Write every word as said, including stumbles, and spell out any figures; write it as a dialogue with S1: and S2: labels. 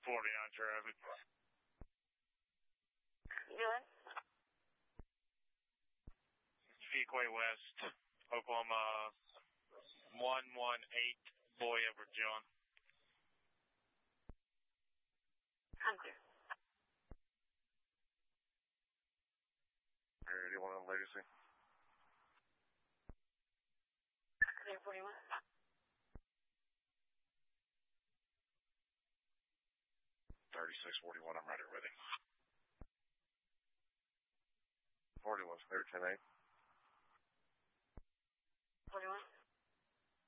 S1: forty on traffic.
S2: Good.
S1: Fuquay West, Oklahoma, one one eight, Boy Edward John.
S2: I'm clear.
S1: Area eighty-one on Legacy.
S2: Clear forty-one.
S1: thirty-six forty-one, I'm ready, ready. forty-one's clear, ten eight.
S2: forty-one.